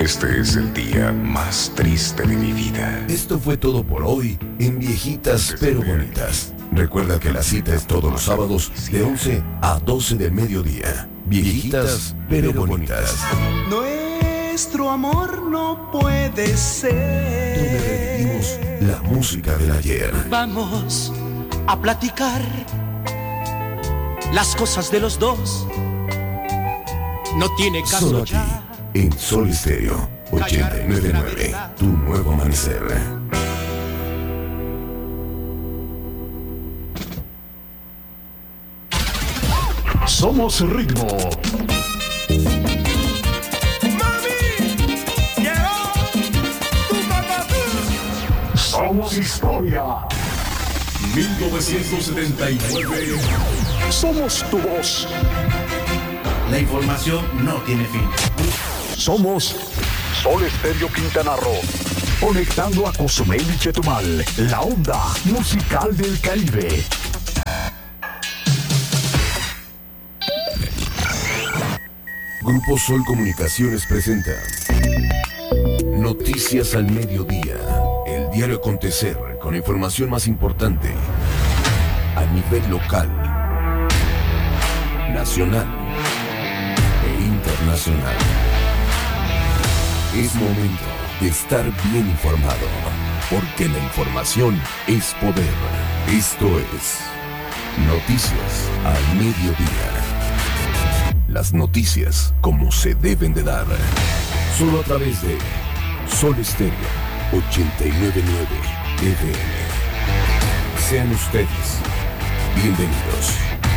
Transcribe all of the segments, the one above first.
Este es el día más triste de mi vida. Esto fue todo por hoy en Viejitas pero Bonitas. Recuerda que la cita es todos los sábados de 11 a 12 del mediodía. Viejitas pero Bonitas. Nuestro amor no puede ser. Donde revivimos la música del ayer. Vamos a platicar las cosas de los dos. No tiene caso Solo aquí, ya. en Sol Estéreo 899, tu nuevo amanecer. Somos ritmo. Somos historia. 1979. Somos tu voz. La información no tiene fin. Somos Sol Estéreo Quintana Roo. Conectando a Cozumel y Chetumal. La onda musical del Caribe. Grupo Sol Comunicaciones presenta Noticias al Mediodía. El diario acontecer con la información más importante a nivel local, nacional e internacional. Es momento de estar bien informado, porque la información es poder. Esto es Noticias al Mediodía. Las noticias como se deben de dar. Solo a través de Sol Estéreo 899 FM. Sean ustedes bienvenidos.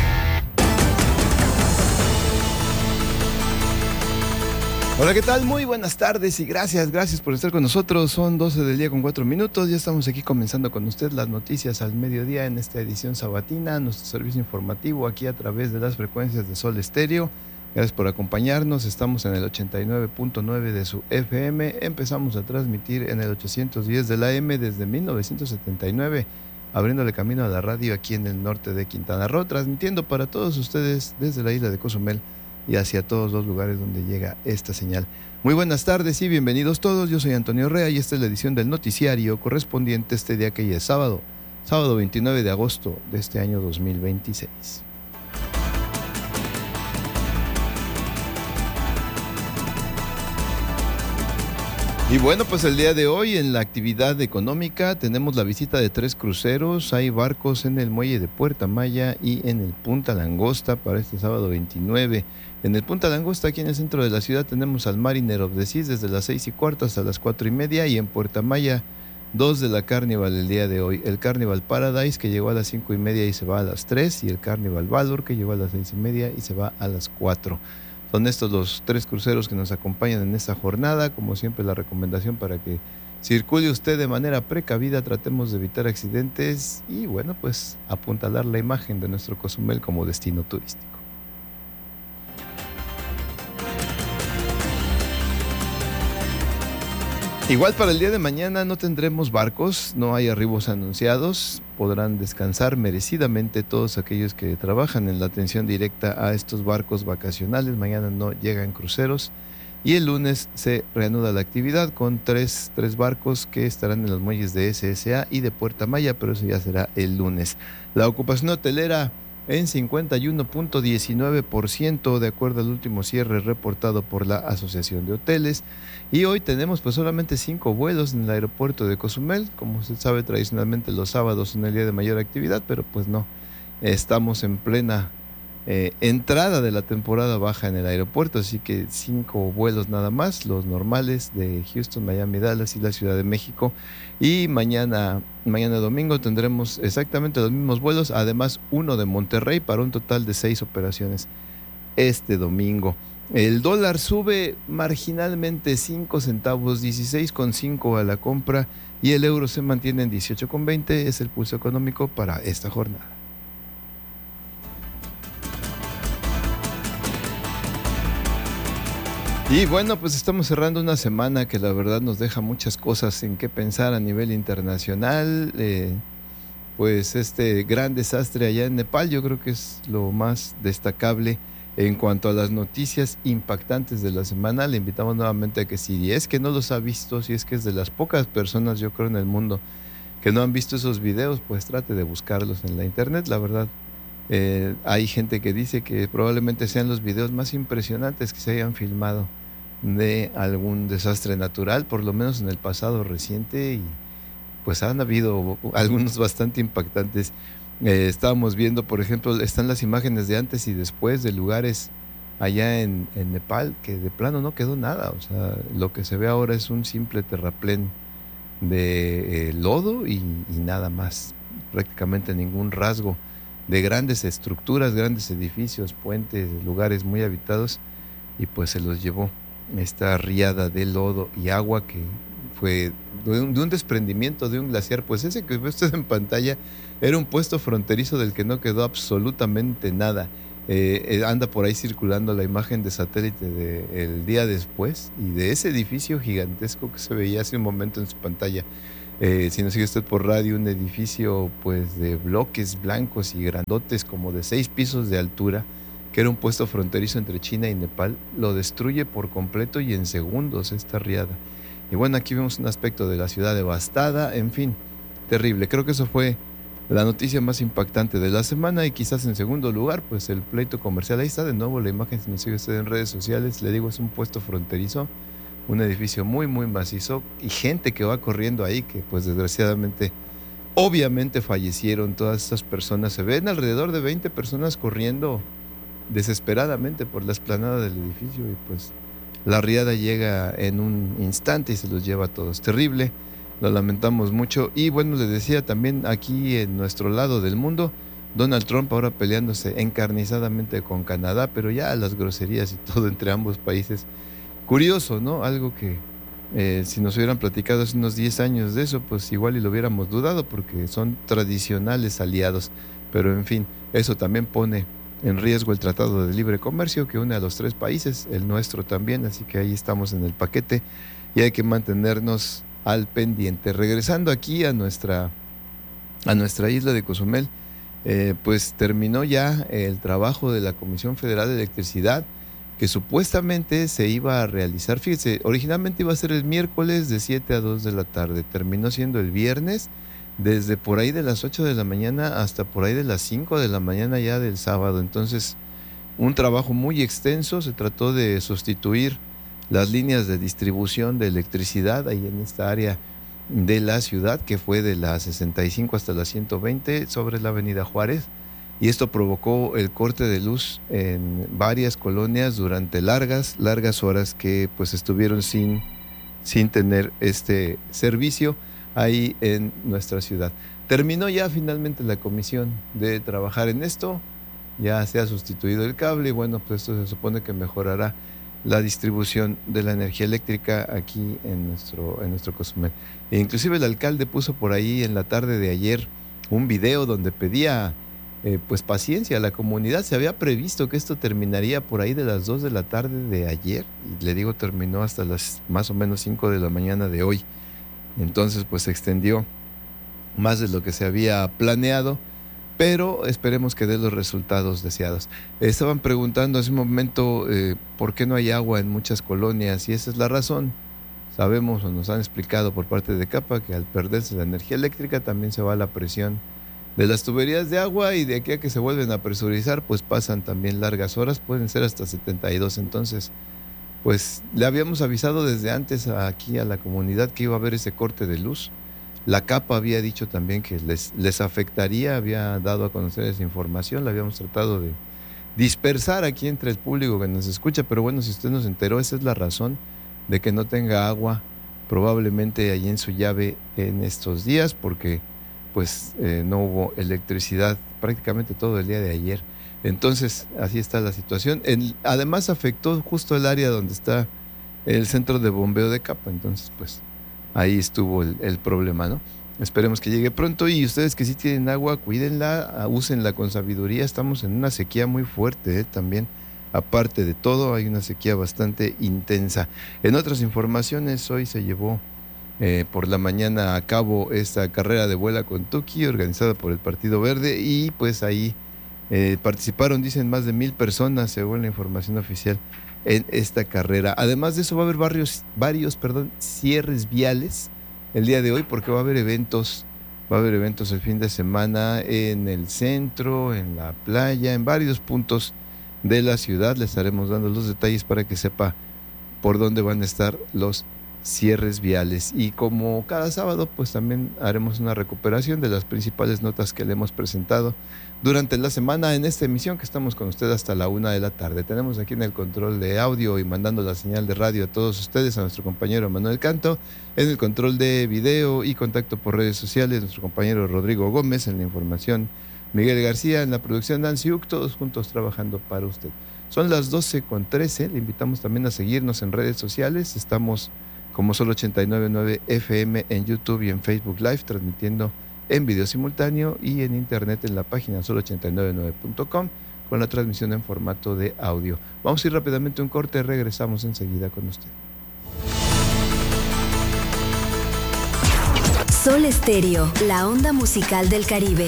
Hola, ¿qué tal? Muy buenas tardes y gracias por estar con nosotros. Son 12 del día con 4 minutos. Ya estamos aquí comenzando con usted las noticias al mediodía en esta edición sabatina, nuestro servicio informativo aquí a través de las frecuencias de Sol Estéreo. Gracias por acompañarnos. Estamos en el 89.9 de su FM. Empezamos a transmitir en el 810 de la AM desde 1979, abriéndole camino a la radio aquí en el norte de Quintana Roo, transmitiendo para todos ustedes desde la isla de Cozumel y hacia todos los lugares donde llega esta señal. Muy buenas tardes y bienvenidos todos. Yo soy Antonio Rea y esta es la edición del noticiario correspondiente a este día que ya es sábado 29 de agosto de este año 2026. Y bueno, pues el día de hoy en la actividad económica tenemos la visita de 3 cruceros. Hay barcos en el muelle de Puerta Maya y en el Punta Langosta para este sábado 29. En el Punta Langosta, aquí en el centro de la ciudad, tenemos al Mariner of the Seas desde las 6:15 hasta las 4:30, y en Puerta Maya 2 de la Carnival el día de hoy. El Carnival Paradise, que llegó a las 5:30 y se va a las 3, y el Carnival Valor, que llegó a las 6:30 y se va a las 4. Son estos los 3 cruceros que nos acompañan en esta jornada. Como siempre, la recomendación para que circule usted de manera precavida, tratemos de evitar accidentes y, bueno, pues apuntalar la imagen de nuestro Cozumel como destino turístico. Igual para el día de mañana no tendremos barcos, no hay arribos anunciados. Podrán descansar merecidamente todos aquellos que trabajan en la atención directa a estos barcos vacacionales. Mañana no llegan cruceros y el lunes se reanuda la actividad con tres barcos que estarán en los muelles de SSA y de Puerta Maya, pero eso ya será el lunes. La ocupación hotelera en 51.19% de acuerdo al último cierre reportado por la Asociación de Hoteles. Y hoy tenemos pues solamente 5 vuelos en el aeropuerto de Cozumel. Como usted sabe, tradicionalmente los sábados son el día de mayor actividad, pero pues no, estamos en plena entrada de la temporada baja en el aeropuerto, así que 5 vuelos nada más, los normales de Houston, Miami, Dallas y la Ciudad de México. Y mañana domingo tendremos exactamente los mismos vuelos, además uno de Monterrey, para un total de 6 operaciones este domingo. El dólar sube marginalmente 5 centavos, 16,5 a la compra, y el euro se mantiene en 18,20. Es el pulso económico para esta jornada. Y bueno, pues estamos cerrando una semana que la verdad nos deja muchas cosas en qué pensar a nivel internacional. Pues este gran desastre allá en Nepal, yo creo que es lo más destacable En cuanto a las noticias impactantes de la semana, le invitamos nuevamente a que si es que no los ha visto, si es que es de las pocas personas, yo creo, en el mundo que no han visto esos videos, pues trate de buscarlos en la internet. La verdad, hay gente que dice que probablemente sean los videos más impresionantes que se hayan filmado de algún desastre natural, por lo menos en el pasado reciente, y pues han habido algunos bastante impactantes. Estábamos viendo, por ejemplo, están las imágenes de antes y después de lugares allá en Nepal, que de plano no quedó nada. O sea, lo que se ve ahora es un simple terraplén de lodo y nada más, prácticamente ningún rasgo de grandes estructuras, grandes edificios, puentes, lugares muy habitados, y pues se los llevó esta riada de lodo y agua que fue de un desprendimiento de un glaciar. Pues ese que ve usted en pantalla era un puesto fronterizo del que no quedó absolutamente nada. Anda por ahí circulando la imagen de satélite del día después, y de ese edificio gigantesco que se veía hace un momento en su pantalla. Si nos sigue usted por radio, un edificio pues de bloques blancos y grandotes, como de 6 pisos de altura, que era un puesto fronterizo entre China y Nepal, lo destruye por completo y en segundos esta riada. Y bueno, aquí vemos un aspecto de la ciudad devastada, en fin, terrible. Creo que eso fue la noticia más impactante de la semana. Y quizás en segundo lugar, pues el pleito comercial. Ahí está de nuevo la imagen, si nos sigue usted en redes sociales. Le digo, es un puesto fronterizo, un edificio muy muy macizo, y gente que va corriendo ahí, que pues desgraciadamente, obviamente fallecieron todas estas personas. Se ven alrededor de 20 personas corriendo desesperadamente por la explanada del edificio, y pues la riada llega en un instante y se los lleva a todos. Terrible, lo lamentamos mucho. Y bueno, les decía también, aquí en nuestro lado del mundo, Donald Trump ahora peleándose encarnizadamente con Canadá, pero ya las groserías y todo entre ambos países. Curioso, ¿no? Algo que si nos hubieran platicado hace unos 10 años de eso, pues igual y lo hubiéramos dudado, porque son tradicionales aliados. Pero en fin, eso también pone en riesgo el Tratado de Libre Comercio que une a los 3 países, el nuestro también, así que ahí estamos en el paquete y hay que mantenernos al pendiente. Regresando aquí a nuestra isla de Cozumel, pues terminó ya el trabajo de la Comisión Federal de Electricidad, que supuestamente se iba a realizar. Fíjese, originalmente iba a ser el miércoles de 7 a 2 de la tarde, terminó siendo el viernes, desde por ahí de las 8 de la mañana hasta por ahí de las 5 de la mañana ya del sábado. Entonces, un trabajo muy extenso. Se trató de sustituir las líneas de distribución de electricidad ahí en esta área de la ciudad, que fue de la 65 hasta la 120 sobre la avenida Juárez, y esto provocó el corte de luz en varias colonias durante largas horas que pues estuvieron sin tener este servicio ahí en nuestra ciudad. Terminó ya finalmente la comisión de trabajar en esto, ya se ha sustituido el cable y bueno, pues esto se supone que mejorará la distribución de la energía eléctrica aquí en nuestro Cozumel. E inclusive el alcalde puso por ahí en la tarde de ayer un video donde pedía pues paciencia a la comunidad. Se había previsto que esto terminaría por ahí de las 2 de la tarde de ayer, y le digo, terminó hasta las más o menos 5 de la mañana de hoy. Entonces pues se extendió más de lo que se había planeado, pero esperemos que dé los resultados deseados. Estaban preguntando hace un momento por qué no hay agua en muchas colonias, y esa es la razón. Sabemos, o nos han explicado por parte de CAPA, que al perderse la energía eléctrica también se va la presión de las tuberías de agua, y de aquí a que se vuelven a presurizar pues pasan también largas horas, pueden ser hasta 72. Entonces pues le habíamos avisado desde antes aquí a la comunidad que iba a haber ese corte de luz. La CAPA había dicho también que les afectaría, había dado a conocer esa información, la habíamos tratado de dispersar aquí entre el público que nos escucha, pero bueno, si usted nos enteró, esa es la razón de que no tenga agua probablemente allí en su llave en estos días, porque pues no hubo electricidad prácticamente todo el día de ayer. Entonces así está la situación. Además afectó justo el área donde está el centro de bombeo de CAPA, entonces pues ahí estuvo el problema, ¿no? Esperemos que llegue pronto, y ustedes que sí tienen agua, cuídenla, úsenla con sabiduría. Estamos en una sequía muy fuerte, también. Aparte de todo, hay una sequía bastante intensa. En otras informaciones, hoy se llevó por la mañana a cabo esta carrera de Vuela con Tuki, organizada por el Partido Verde, y pues ahí Participaron, dicen, más de 1,000 personas, según la información oficial, en esta carrera. Además de eso, va a haber varios cierres viales el día de hoy, porque va a haber eventos el fin de semana en el centro, en la playa, en varios puntos de la ciudad. Les estaremos dando los detalles para que sepa por dónde van a estar los cierres viales. Y como cada sábado, pues también haremos una recuperación de las principales notas que le hemos presentado durante la semana en esta emisión, que estamos con usted hasta la 1 de la tarde. Tenemos aquí en el control de audio y mandando la señal de radio a todos ustedes, a nuestro compañero Manuel Canto, en el control de video y contacto por redes sociales, nuestro compañero Rodrigo Gómez, en la información Miguel García, en la producción Nancy Uc, todos juntos trabajando para usted. Son las 12:13, le invitamos también a seguirnos en redes sociales. Estamos como Sol 89.9 FM en YouTube y en Facebook Live, transmitiendo en video simultáneo, y en internet en la página sol899.com con la transmisión en formato de audio. Vamos a ir rápidamente a un corte, regresamos enseguida con usted. Sol Estéreo, la onda musical del Caribe.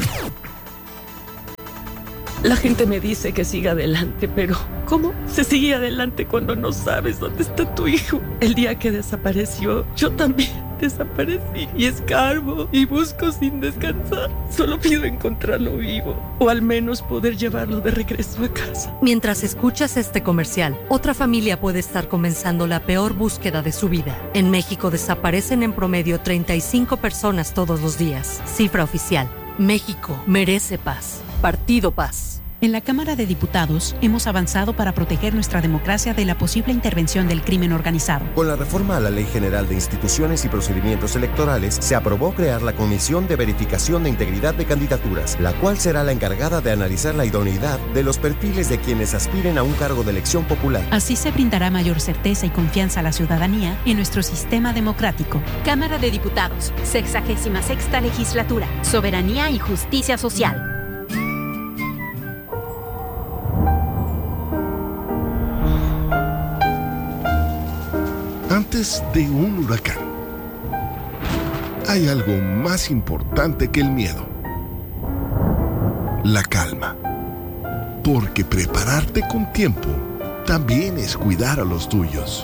La gente me dice que siga adelante, pero ¿cómo se sigue adelante cuando no sabes dónde está tu hijo? El día que desapareció, yo también desaparecí y escarbo y busco sin descansar. Solo pido encontrarlo vivo, o al menos poder llevarlo de regreso a casa. Mientras escuchas este comercial, otra familia puede estar comenzando la peor búsqueda de su vida. En México desaparecen en promedio 35 personas todos los días. Cifra oficial. México merece paz. Partido Paz. En la Cámara de Diputados hemos avanzado para proteger nuestra democracia de la posible intervención del crimen organizado. Con la reforma a la Ley General de Instituciones y Procedimientos Electorales, se aprobó crear la Comisión de Verificación de Integridad de Candidaturas, la cual será la encargada de analizar la idoneidad de los perfiles de quienes aspiren a un cargo de elección popular. Así se brindará mayor certeza y confianza a la ciudadanía en nuestro sistema democrático. Cámara de Diputados, 66ª Legislatura, Soberanía y Justicia Social. Antes de un huracán, hay algo más importante que el miedo: la calma. Porque prepararte con tiempo también es cuidar a los tuyos.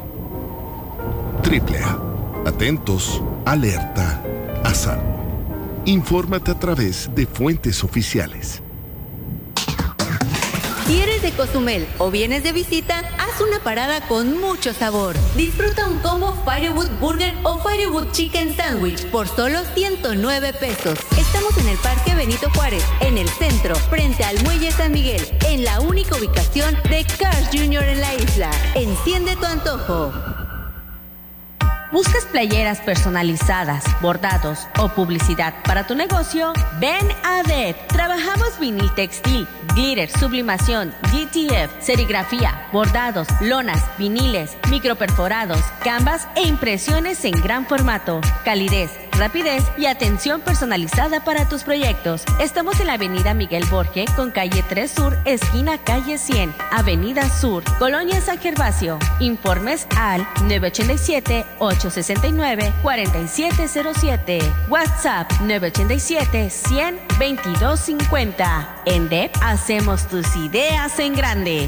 AAA. Atentos, alerta, a salvo. Infórmate a través de fuentes oficiales. Si eres de Cozumel o vienes de visita, haz una parada con mucho sabor. Disfruta un combo Firewood Burger o Firewood Chicken Sandwich por solo 109 pesos. Estamos en el Parque Benito Juárez, en el centro, frente al Muelle San Miguel, en la única ubicación de Cars Jr. en la isla. Enciende tu antojo. ¿Buscas playeras personalizadas, bordados o publicidad para tu negocio? Ven a DEP. Trabajamos vinil textil, glitter, sublimación, GTF, serigrafía, bordados, lonas, viniles, microperforados, canvas e impresiones en gran formato. Calidez, rapidez y atención personalizada para tus proyectos. Estamos en la avenida Miguel Borge con calle 3 Sur, esquina calle 100, avenida Sur, Colonia San Gervasio. Informes al 987-869-4707. WhatsApp 987-100-2250. En DEP hacemos tus ideas en grande.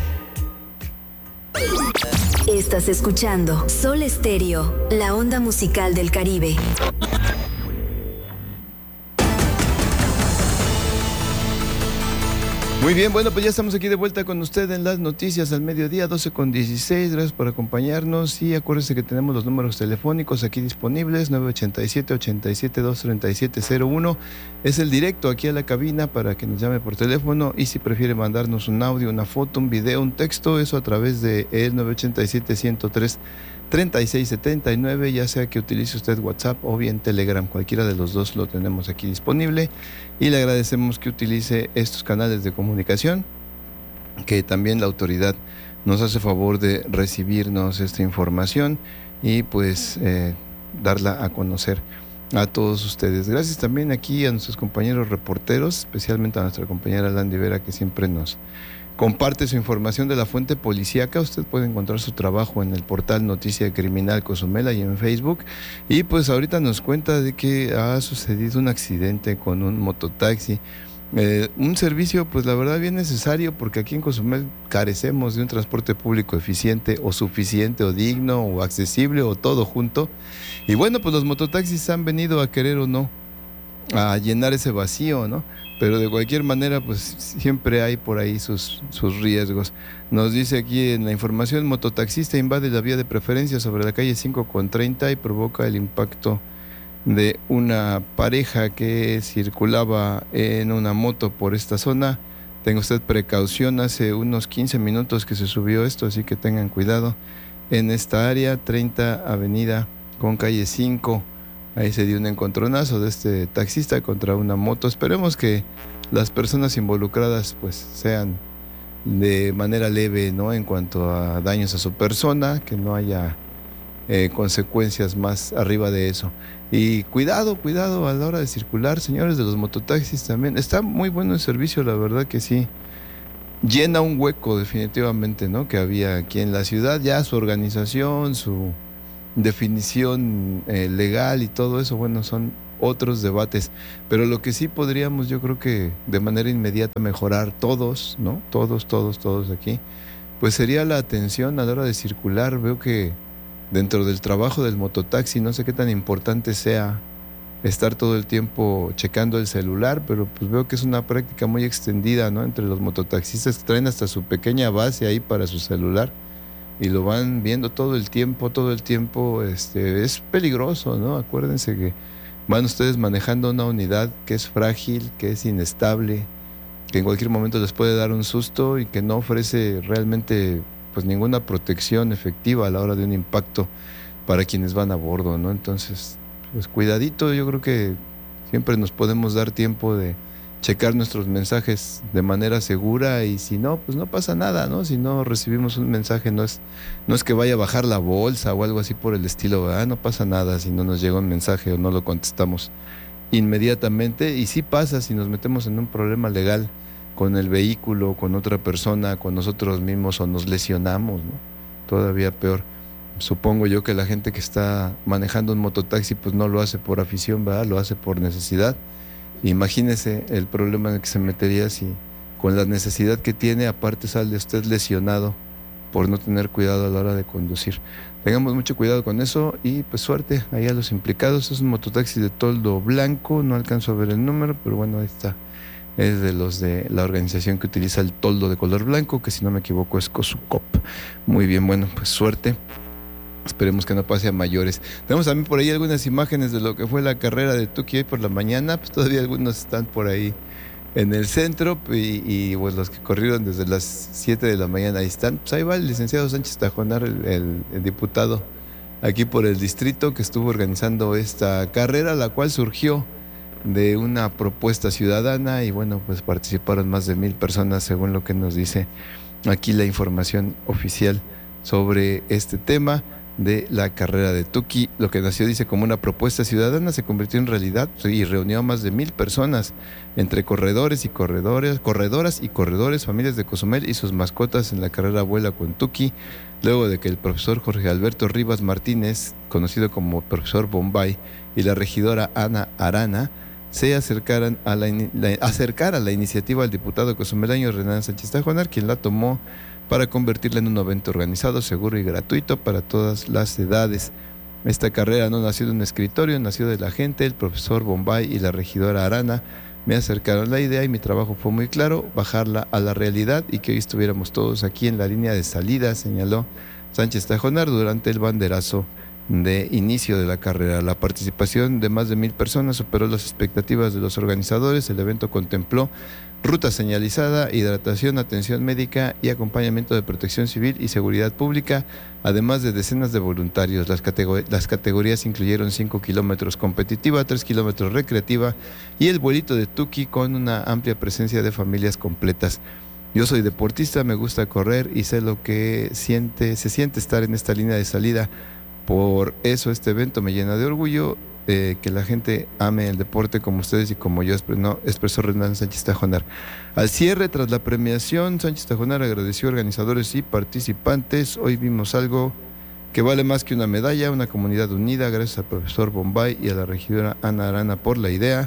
Estás escuchando Sol Estéreo, la onda musical del Caribe. Muy bien, bueno, pues ya estamos aquí de vuelta con usted en las noticias al mediodía, 12:16. Gracias por acompañarnos y acuérdense que tenemos los números telefónicos aquí disponibles, 987-87-237-01. Es el directo aquí a la cabina para que nos llame por teléfono, y si prefiere mandarnos un audio, una foto, un video, un texto, eso a través de el 987-103-3679, ya sea que utilice usted WhatsApp o bien Telegram, cualquiera de los dos lo tenemos aquí disponible, y le agradecemos que utilice estos canales de comunicación, que también la autoridad nos hace favor de recibirnos esta información y pues darla a conocer a todos ustedes. Gracias también aquí a nuestros compañeros reporteros, especialmente a nuestra compañera Landy Vera, que siempre nos comparte su información de la fuente policíaca. Usted puede encontrar su trabajo en el portal Noticia Criminal Cozumel y en Facebook. Y pues ahorita nos cuenta de que ha sucedido un accidente con un mototaxi Un servicio, pues la verdad, bien necesario, porque aquí en Cozumel carecemos de un transporte público eficiente o suficiente o digno o accesible o todo junto. Y bueno, pues los mototaxis han venido a querer o no a llenar ese vacío, ¿no? Pero de cualquier manera, pues siempre hay por ahí sus riesgos. Nos dice aquí en la información: mototaxista invade la vía de preferencia sobre la calle 5 con 30 y provoca el impacto de una pareja que circulaba en una moto por esta zona. Tenga usted precaución, hace unos 15 minutos que se subió esto, así que tengan cuidado en esta área, 30 avenida con calle 5. Ahí se dio un encontronazo de este taxista contra una moto. Esperemos que las personas involucradas pues sean de manera leve, ¿no? En cuanto a daños a su persona, que no haya consecuencias más arriba de eso. Y cuidado a la hora de circular, señores de los mototaxis también. Está muy bueno el servicio, la verdad que sí. Llena un hueco definitivamente, ¿no? Que había aquí en la ciudad. Ya su organización, su definición legal y todo eso, bueno, son otros debates. Pero lo que sí podríamos, yo creo que de manera inmediata mejorar todos, ¿no? Todos aquí, pues sería la atención a la hora de circular. Veo que dentro del trabajo del mototaxi, no sé qué tan importante sea estar todo el tiempo checando el celular, pero pues veo que es una práctica muy extendida, ¿no? Entre los mototaxistas, que traen hasta su pequeña base ahí para su celular y lo van viendo todo el tiempo, es peligroso, ¿no? Acuérdense que van ustedes manejando una unidad que es frágil, que es inestable, que en cualquier momento les puede dar un susto y que no ofrece realmente pues ninguna protección efectiva a la hora de un impacto para quienes van a bordo, ¿no? Entonces, pues cuidadito, yo creo que siempre nos podemos dar tiempo de checar nuestros mensajes de manera segura, y si no, pues no pasa nada, ¿no? Si no recibimos un mensaje, no es que vaya a bajar la bolsa o algo así por el estilo, ¿verdad? No pasa nada si no nos llega un mensaje o no lo contestamos inmediatamente. Y sí pasa si nos metemos en un problema legal con el vehículo, con otra persona, con nosotros mismos, o nos lesionamos, ¿no? Todavía peor. Supongo yo que la gente que está manejando un mototaxi pues no lo hace por afición, ¿verdad? Lo hace por necesidad. Imagínese el problema en el que se metería si con la necesidad que tiene, aparte sale usted lesionado por no tener cuidado a la hora de conducir. Tengamos mucho cuidado con eso y pues suerte ahí a los implicados. Es un mototaxi de toldo blanco, no alcanzo a ver el número, pero bueno, ahí está. Es de los de la organización que utiliza el toldo de color blanco, que si no me equivoco es Cosucop. Muy bien, bueno, pues suerte. Esperemos que no pase a mayores. Tenemos también por ahí algunas imágenes de lo que fue la carrera de Tuki hoy por la mañana. Pues todavía algunos están por ahí en el centro y pues los que corrieron desde las 7 de la mañana ahí están. Pues ahí va el licenciado Sánchez Tajonar, el diputado aquí por el distrito, que estuvo organizando esta carrera, la cual surgió de una propuesta ciudadana y bueno, pues participaron más de 1,000 personas según lo que nos dice aquí la información oficial sobre este tema de la carrera de Tuki. Lo que nació, dice, como una propuesta ciudadana, se convirtió en realidad y reunió a más de 1,000 personas, entre corredores y corredoras y corredores, familias de Cozumel y sus mascotas en la carrera Vuela con Tuki, luego de que el profesor Jorge Alberto Rivas Martínez, conocido como profesor Bombay, y la regidora Ana Arana se acercara a la iniciativa al diputado cozumeleño Renan Sánchez Tajonar, quien la tomó para convertirla en un evento organizado, seguro y gratuito para todas las edades. Esta carrera no nació de un escritorio, nació de la gente. El profesor Bombay y la regidora Arana me acercaron la idea y mi trabajo fue muy claro: bajarla a la realidad y que hoy estuviéramos todos aquí en la línea de salida, señaló Sánchez Tajonar durante el banderazo de inicio de la carrera. La participación de más de 1,000 personas superó las expectativas de los organizadores. El evento contempló ruta señalizada, hidratación, atención médica y acompañamiento de protección civil y seguridad pública, además de decenas de voluntarios. Las categorías incluyeron 5 kilómetros competitiva, 3 kilómetros recreativa y el vuelito de Tuki, con una amplia presencia de familias completas. Yo soy deportista, me gusta correr y sé lo que se siente estar en esta línea de salida. Por eso este evento me llena de orgullo, que la gente ame el deporte como ustedes y como yo, expresó Renan Sánchez Tajonar. Al cierre, tras la premiación, Sánchez Tajonar agradeció a organizadores y participantes. Hoy vimos algo que vale más que una medalla, una comunidad unida. Gracias al profesor Bombay y a la regidora Ana Arana por la idea.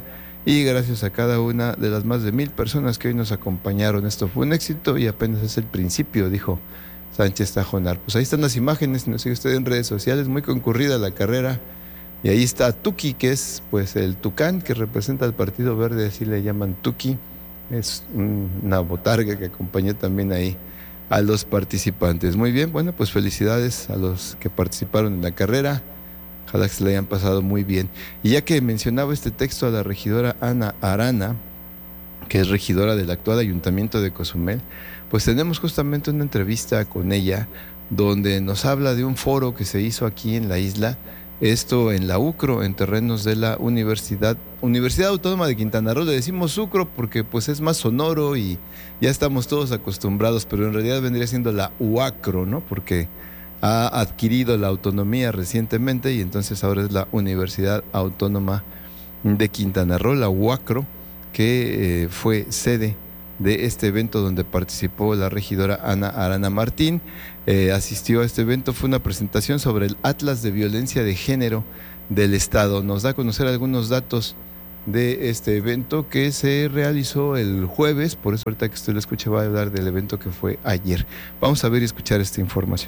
y gracias a cada una de las más de 1,000 personas que hoy nos acompañaron. Esto fue un éxito y apenas es el principio, dijo Sánchez Tajonar. Pues ahí están las imágenes, nos sigue usted en redes sociales, muy concurrida la carrera. Y ahí está Tuki, que es pues el tucán que representa al Partido Verde, así le llaman Tuki. Es una botarga que acompañó también ahí a los participantes. Muy bien, bueno, pues felicidades a los que participaron en la carrera. Ojalá que se le hayan pasado muy bien. Y ya que mencionaba este texto a la regidora Ana Arana, que es regidora del actual Ayuntamiento de Cozumel, pues tenemos justamente una entrevista con ella donde nos habla de un foro que se hizo aquí en la isla, esto en la UCRO, en terrenos de la Universidad Autónoma de Quintana Roo. Le decimos UCRO porque pues es más sonoro y ya estamos todos acostumbrados, pero en realidad vendría siendo la UACRO, ¿no? Porque ha adquirido la autonomía recientemente y entonces ahora es la Universidad Autónoma de Quintana Roo, la UACRO, que fue sede de este evento donde participó la regidora Ana Arana Martín. Asistió a este evento, fue una presentación sobre el Atlas de Violencia de Género del Estado. Nos da a conocer algunos datos de este evento que se realizó el jueves, por eso ahorita que usted lo escuche va a hablar del evento que fue ayer. Vamos a ver y escuchar esta información.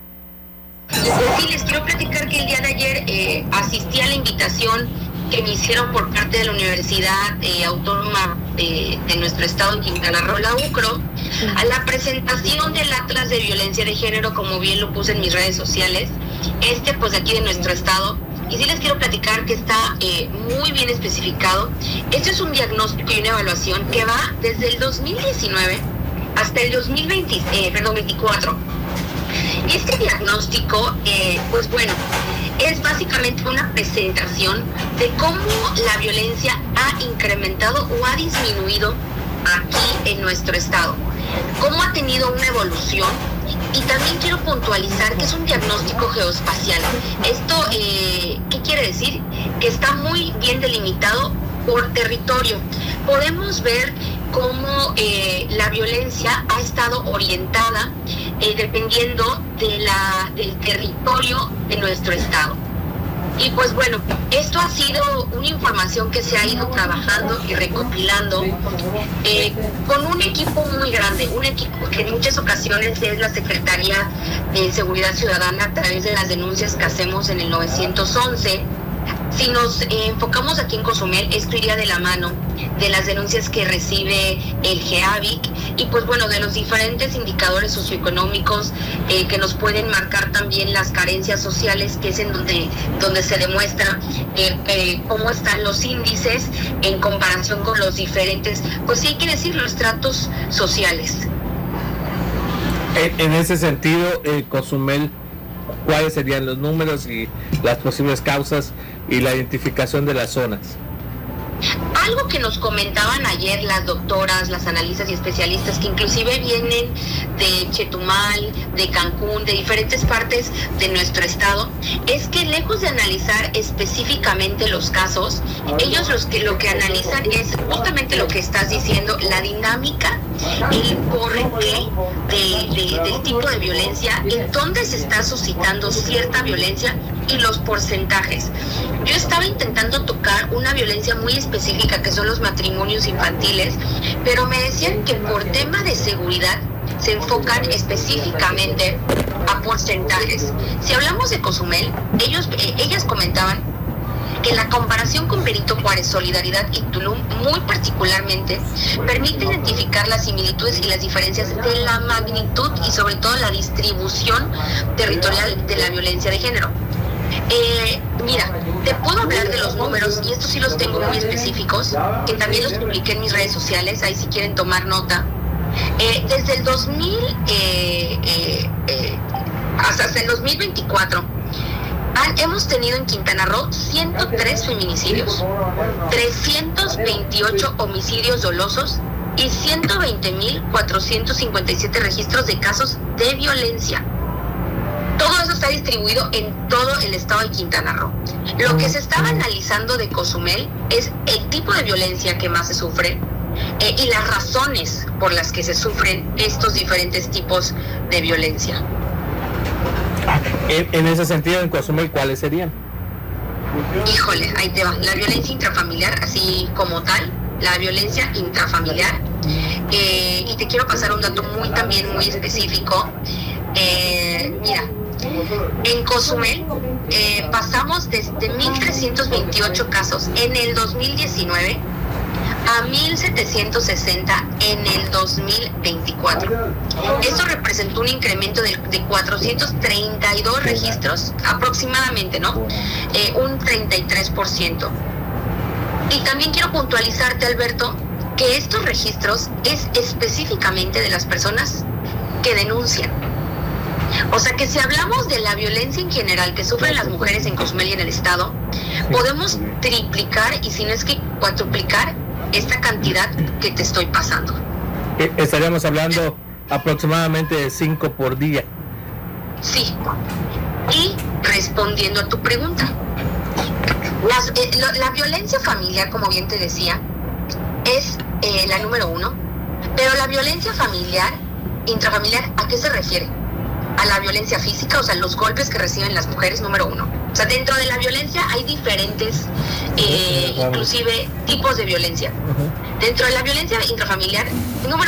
Sí, les quiero platicar que el día de ayer asistí a la invitación que me hicieron por parte de la Universidad Autónoma de nuestro estado en Quintana Roo, la UCRO, a la presentación del Atlas de Violencia de Género, como bien lo puse en mis redes sociales, pues de aquí de nuestro estado. Y sí les quiero platicar que está muy bien especificado. Este es un diagnóstico y una evaluación que va desde el 2019 hasta el 2024. Y este diagnóstico, pues bueno, es básicamente una presentación de cómo la violencia ha incrementado o ha disminuido aquí en nuestro estado, cómo ha tenido una evolución. Y también quiero puntualizar que es un diagnóstico geoespacial. Esto, ¿qué quiere decir? Que está muy bien delimitado por territorio. Podemos ver cómo la violencia ha estado orientada dependiendo del territorio de nuestro estado. Y pues bueno, esto ha sido una información que se ha ido trabajando y recopilando con un equipo muy grande, un equipo que en muchas ocasiones es la Secretaría de Seguridad Ciudadana a través de las denuncias que hacemos en el 911. Si nos enfocamos aquí en Cozumel, esto iría de la mano de las denuncias que recibe el GEAVIC y pues bueno, de los diferentes indicadores socioeconómicos que nos pueden marcar también las carencias sociales, que es en donde se demuestra cómo están los índices en comparación con los diferentes, pues sí hay que decir, los estratos sociales. En ese sentido, Cozumel, ¿cuáles serían los números y las posibles causas y la identificación de las zonas? Algo que nos comentaban ayer las doctoras, las analistas y especialistas que inclusive vienen de Chetumal, de Cancún, de diferentes partes de nuestro estado, es que lejos de analizar específicamente los casos, ellos lo que analizan es justamente lo que estás diciendo, la dinámica, el porqué del tipo de violencia, en dónde se está suscitando cierta violencia y los porcentajes. Yo estaba intentando tocar una violencia muy específica que son los matrimonios infantiles, pero me decían que por tema de seguridad se enfocan específicamente a porcentajes. Si hablamos de Cozumel, ellas comentaban que la comparación con Benito Juárez, Solidaridad y Tulum, muy particularmente, permite identificar las similitudes y las diferencias de la magnitud y sobre todo la distribución territorial de la violencia de género. Mira, te puedo hablar de los números, y estos sí los tengo muy específicos, que también los publiqué en mis redes sociales, ahí si quieren tomar nota. Desde el 2000 hasta el 2024, hemos tenido en Quintana Roo 103 feminicidios, 328 homicidios dolosos y 120.457 registros de casos de violencia. Todo eso está distribuido en todo el estado de Quintana Roo. Lo que se estaba analizando de Cozumel es el tipo de violencia que más se sufre y las razones por las que se sufren estos diferentes tipos de violencia. En ese sentido, en Cozumel, ¿cuáles serían? Híjole, ahí te va. La violencia intrafamiliar, así como tal, la violencia intrafamiliar. Y te quiero pasar un dato muy específico. Mira, en Cozumel pasamos desde 1.328 casos en el 2019 a 1.760 en el 2024. Esto representó un incremento de 432 registros aproximadamente, ¿no? Un 33%. Y también quiero puntualizarte, Alberto, que estos registros es específicamente de las personas que denuncian. O sea que si hablamos de la violencia en general que sufren las mujeres en Cozumel y en el estado, podemos triplicar y si no es que cuadruplicar esta cantidad que te estoy pasando. Estaríamos hablando aproximadamente de 5 por día. Sí. Y respondiendo a tu pregunta, la violencia familiar, como bien te decía, es la número 1, pero la violencia familiar, intrafamiliar, ¿a qué se refiere? A la violencia física, o sea, los golpes que reciben las mujeres, número 1. O sea, dentro de la violencia hay diferentes, inclusive, tipos de violencia. Dentro de la violencia intrafamiliar, número